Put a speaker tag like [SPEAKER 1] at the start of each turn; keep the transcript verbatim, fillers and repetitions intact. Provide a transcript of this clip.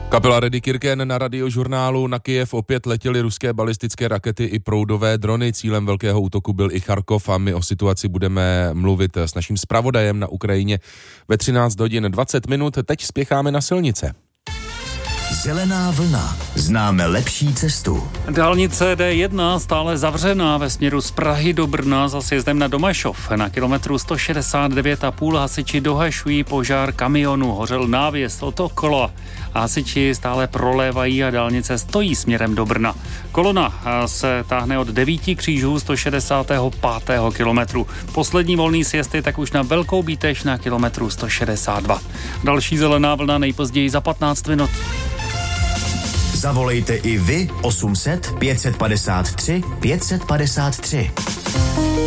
[SPEAKER 1] Kapela Ready Kirken na radiožurnálu. Na Kyjev opět letěly ruské balistické rakety i proudové drony. Cílem velkého útoku byl i Charkov a my o situaci budeme mluvit s naším zpravodajem na Ukrajině ve třináct hodin dvacet minut. Teď spěcháme na silnice.
[SPEAKER 2] Zelená vlna. Známe lepší cestu.
[SPEAKER 3] Dálnice D jedna stále zavřená ve směru z Prahy do Brna za sjezdem na Domašov. Na kilometru sto šedesát devět a půl hasiči dohašují požár kamionu. Hořel návěs od okolo. Hasiči stále prolévají a dálnice stojí směrem do Brna. Kolona se táhne od devíti křížů sto šedesátého pátého kilometru. Poslední volný sjezd je tak už na Velkou Bíteš na kilometru sto šedesát dva. Další zelená vlna nejpozději za patnáct minut.
[SPEAKER 2] Zavolejte i vy osm set pět set padesát tři pět set padesát tři.